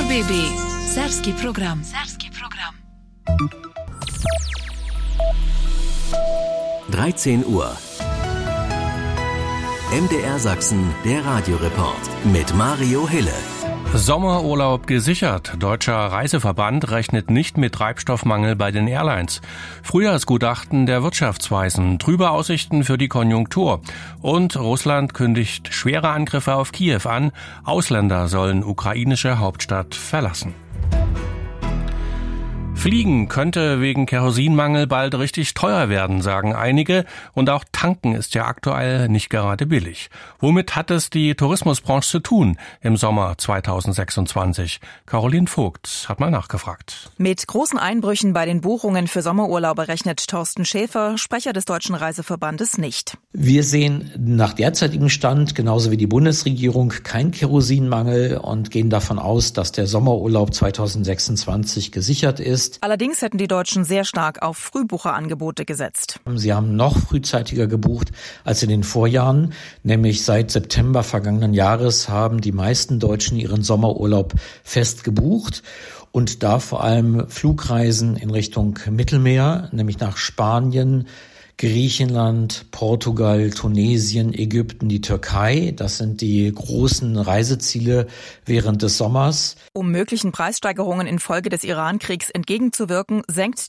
RBB Serbski program. 13 Uhr. MDR Sachsen, der Radioreport mit Mario Hille. Sommerurlaub gesichert. Deutscher Reiseverband rechnet nicht mit Treibstoffmangel bei den Airlines. Frühjahrsgutachten der Wirtschaftsweisen, trübe Aussichten für die Konjunktur. Und Russland kündigt schwere Angriffe auf Kiew an. Ausländer sollen ukrainische Hauptstadt verlassen. Fliegen könnte wegen Kerosinmangel bald richtig teuer werden, sagen einige. Und auch tanken ist ja aktuell nicht gerade billig. Womit hat es die Tourismusbranche zu tun im Sommer 2026? Caroline Vogt hat mal nachgefragt. Mit großen Einbrüchen bei den Buchungen für Sommerurlaube rechnet Thorsten Schäfer, Sprecher des Deutschen Reiseverbandes, nicht. Wir sehen nach derzeitigem Stand, genauso wie die Bundesregierung, keinen Kerosinmangel und gehen davon aus, dass der Sommerurlaub 2026 gesichert ist. Allerdings hätten die Deutschen sehr stark auf Frühbucherangebote gesetzt. Sie haben noch frühzeitiger gebucht als in den Vorjahren, nämlich seit September vergangenen Jahres haben die meisten Deutschen ihren Sommerurlaub fest gebucht und da vor allem Flugreisen in Richtung Mittelmeer, nämlich nach Spanien, Griechenland, Portugal, Tunesien, Ägypten, die Türkei. Das sind die großen Reiseziele während des Sommers. Um möglichen Preissteigerungen infolge des Iran-Kriegs entgegenzuwirken, senkt